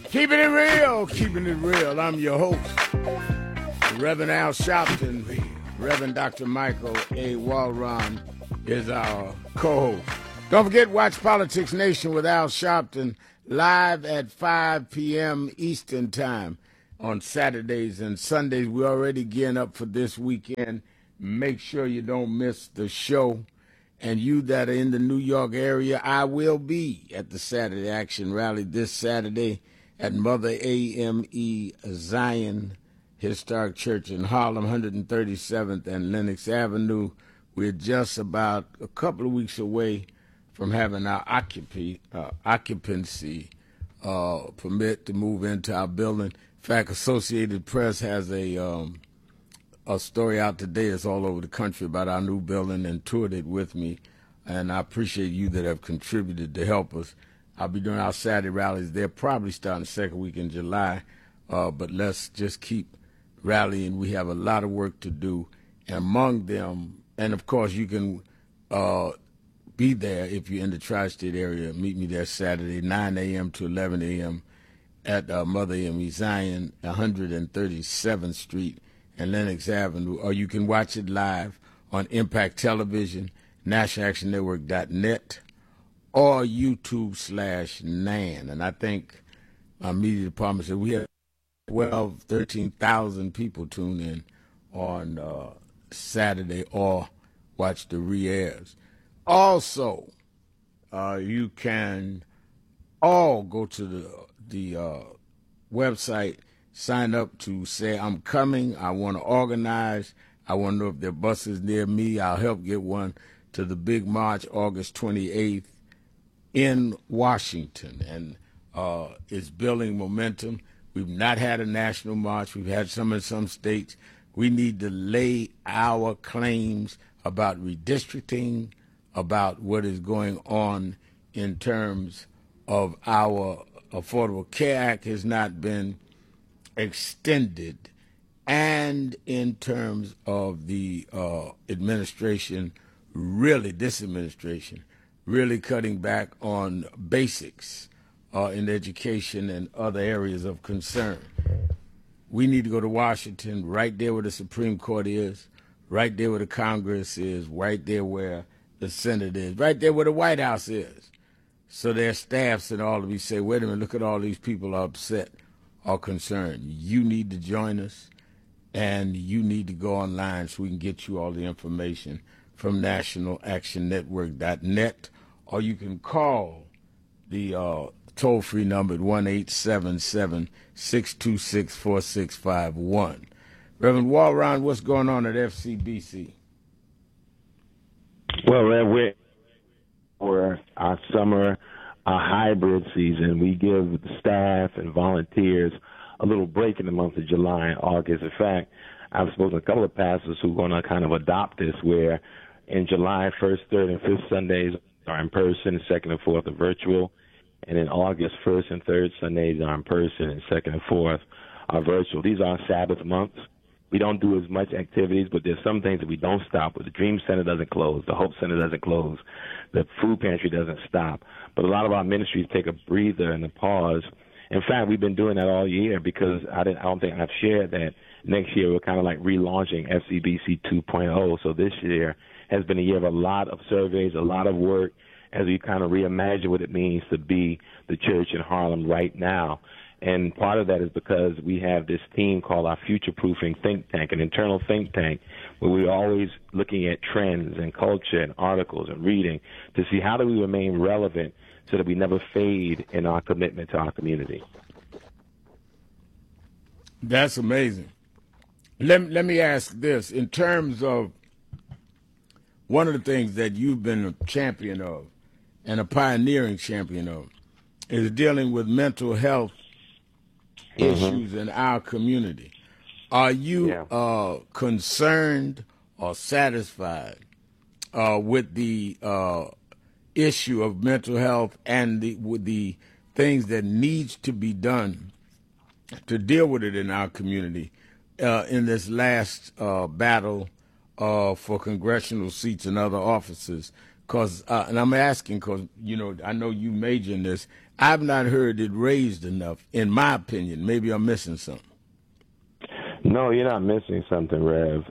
Keeping it real, keeping it real. I'm your host, Reverend Al Sharpton. Reverend Dr. Michael A. Walron is our co-host. Don't forget, watch Politics Nation with Al Sharpton live at 5 p.m. Eastern Time on Saturdays and Sundays. We're already gearing up for this weekend. Make sure you don't miss the show. And you that are in the New York area, I will be at the Saturday Action Rally this Saturday at Mother AME Zion Historic Church in Harlem, 137th and Lenox Avenue. We're just about a couple of weeks away from having our occupancy permit to move into our building. In fact, Associated Press has a story out today. It's all over the country about our new building and toured it with me. And I appreciate you that have contributed to help us. I'll be doing our Saturday rallies. They're probably starting the second week in July, but let's just keep rallying. We have a lot of work to do. And among them, and of course you can be there if you're in the tri-state area. Meet me there Saturday, 9 a.m. to 11 a.m. at Mother AME Zion, 137th Street and Lenox Avenue. Or you can watch it live on Impact Television, NationalActionNetwork.net, or YouTube/NAN. And I think our media department said we have 13,000 people tune in on Saturday or watch the re-airs. Also, you can all go to the website, sign up to say, I'm coming, I want to organize, I want to know if there are buses near me, I'll help get one to the big march August 28th in Washington. And it's building momentum. We've not had a national march. We've had some in some states. We need to lay our claims about redistricting, about what is going on in terms of our Affordable Care Act has not been extended, and in terms of the administration, this administration, really cutting back on basics in education and other areas of concern. We need to go to Washington, right there where the Supreme Court is, right there where the Congress is, right there where the Senate is, right there where the White House is. So their staffs and all of you say, wait a minute, look at all these people are upset or concerned. You need to join us, and you need to go online so we can get you all the information from NationalActionNetwork.net, or you can call the toll-free number at 1-877-626-4651. Reverend Walron, what's going on at FCBC? Well, we're for our summer, our hybrid season. We give staff and volunteers a little break in the month of July and August. In fact, I've spoken to a couple of pastors who are going to kind of adopt this, where in July, 1st, 3rd, and 5th Sundays are in person, 2nd and 4th are virtual. And in August, 1st and 3rd Sundays are in person, and 2nd and 4th are virtual. These are Sabbath months. We don't do as much activities, but there's some things that we don't stop with. The Dream Center doesn't close. The Hope Center doesn't close. The food pantry doesn't stop. But a lot of our ministries take a breather and a pause. In fact, we've been doing that all year because I don't think I've shared that next year we're kind of like relaunching FCBC 2.0. So this year has been a year of a lot of surveys, a lot of work as we kind of reimagine what it means to be the church in Harlem right now. And part of that is because we have this team called our Future Proofing Think Tank, an internal think tank, where we're always looking at trends and culture and articles and reading to see how do we remain relevant so that we never fade in our commitment to our community. That's amazing. Let me ask this. In terms of one of the things that you've been a champion of and a pioneering champion of is dealing with mental health issues in our community. Are you concerned or satisfied with the issue of mental health and with the things that needs to be done to deal with it in our community in this last battle for congressional seats and other offices? And I'm asking because, I know you major in this. I've not heard it raised enough, in my opinion. Maybe I'm missing something. No, you're not missing something, Rev.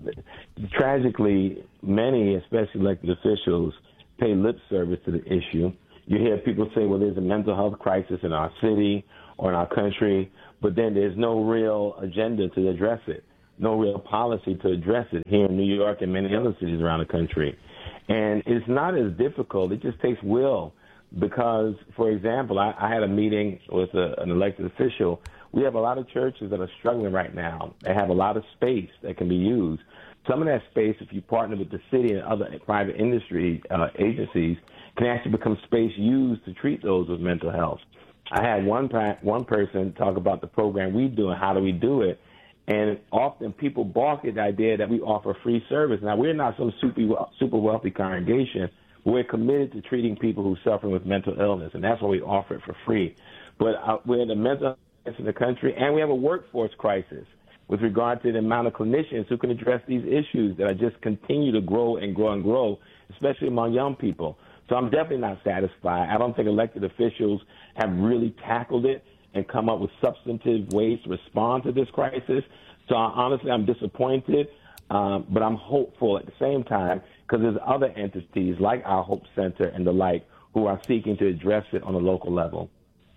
Tragically, many, especially elected officials, pay lip service to the issue. You hear people say, well, there's a mental health crisis in our city or in our country, but then there's no real agenda to address it, no real policy to address it here in New York and many other cities around the country. And it's not as difficult. It just takes will because, for example, I had a meeting with an elected official. We have a lot of churches that are struggling right now. They have a lot of space that can be used. Some of that space, if you partner with the city and other private industry agencies, can actually become space used to treat those with mental health. I had one person talk about the program we do and how do we do it. And often people balk at the idea that we offer free service. Now, we're not some super wealthy congregation, but we're committed to treating people who are suffering with mental illness, and that's why we offer it for free. But we're in the mental health in the country, and we have a workforce crisis with regard to the amount of clinicians who can address these issues that are just continue to grow and grow and grow, especially among young people. So I'm definitely not satisfied. I don't think elected officials have really tackled it and come up with substantive ways to respond to this crisis. So honestly, I'm disappointed, but I'm hopeful at the same time because there's other entities like our Hope Center and the like who are seeking to address it on a local level.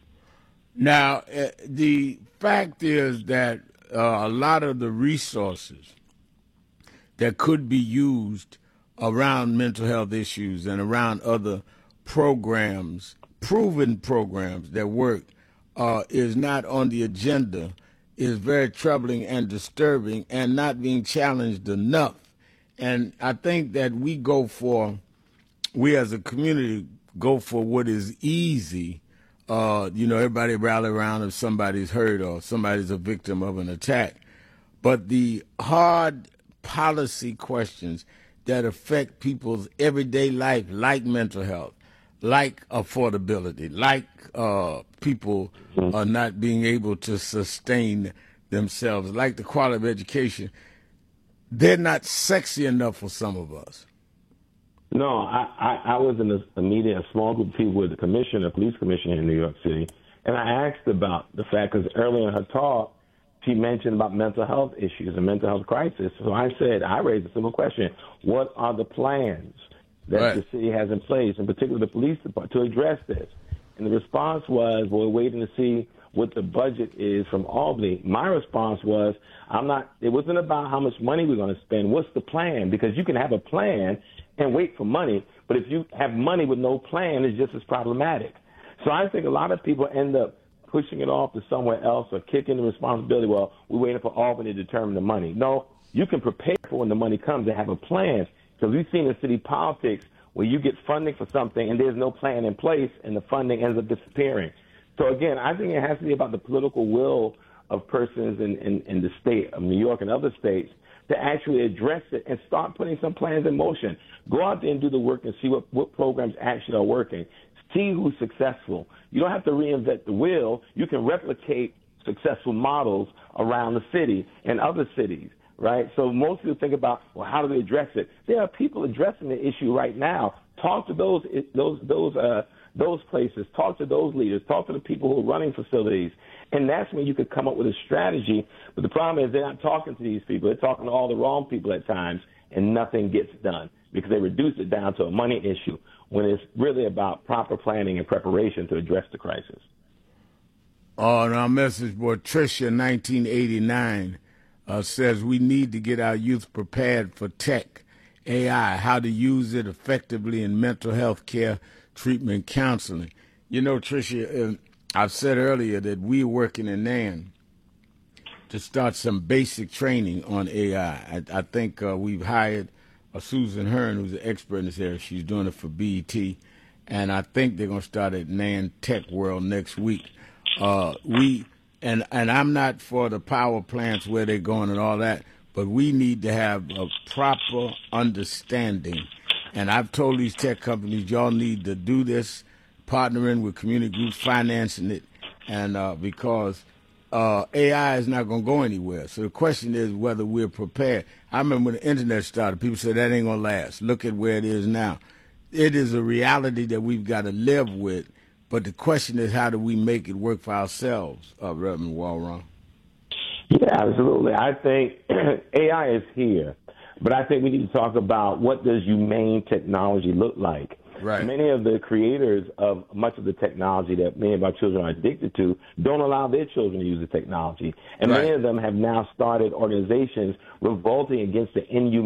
Now, the fact is that a lot of the resources that could be used around mental health issues and around other programs, proven programs that work, is not on the agenda, is very troubling and disturbing and not being challenged enough. And I think that we as a community go for what is easy. Everybody rally around if somebody's hurt or somebody's a victim of an attack. But the hard policy questions that affect people's everyday life, like mental health, like affordability, like people not being able to sustain themselves, like the quality of education, they're not sexy enough for some of us. No, I was in a meeting, a small group of people with the commissioner, police commissioner in New York City, and I asked about the fact, because earlier in her talk, she mentioned about mental health issues and mental health crisis. So I raised a simple question. What are the plans that the city has in place, in particular the police department, to address this? And the response was, well, we're waiting to see what the budget is from Albany. My response was, it wasn't about how much money we're going to spend. What's the plan? Because you can have a plan and wait for money, but if you have money with no plan, it's just as problematic. So I think a lot of people end up pushing it off to somewhere else or kicking the responsibility. Well, we're waiting for Albany to determine the money. No, you can prepare for when the money comes and have a plan. Because we've seen in city politics where you get funding for something and there's no plan in place and the funding ends up disappearing. So again, I think it has to be about the political will of persons in the state of New York and other states to actually address it and start putting some plans in motion. Go out there and do the work and see what programs actually are working. See who's successful. You don't have to reinvent the wheel. You can replicate successful models around the city and other cities, right? So most people think about, well, how do they address it? There are people addressing the issue right now. Talk to those places. Talk to those leaders. Talk to the people who are running facilities. And that's when you could come up with a strategy. But the problem is they're not talking to these people. They're talking to all the wrong people at times, and nothing gets done because they reduce it down to a money issue when it's really about proper planning and preparation to address the crisis. On our message board, Tricia, 1989, says we need to get our youth prepared for tech, AI, how to use it effectively in mental health care, treatment, counseling. You know, Tricia, I've said earlier that we're working in NAN to start some basic training on AI. I think we've hired Susan Hearn, who's an expert in this area. She's doing it for BET, and I think they're going to start at NAN Tech World next week. And I'm not for the power plants where they're going and all that, but we need to have a proper understanding. And I've told these tech companies, y'all need to do this, partnering with community groups, financing it, and because AI is not going to go anywhere. So the question is whether we're prepared. I remember when the internet started, people said that ain't going to last. Look at where it is now. It is a reality that we've got to live with, But the question is, how do we make it work for ourselves, Reverend Walron? Yeah, absolutely. I think AI is here, but I think we need to talk about what does humane technology look like. Right. Many of the creators of much of the technology that many of our children are addicted to don't allow their children to use the technology. And Right. many of them have now started organizations revolting against the inhumane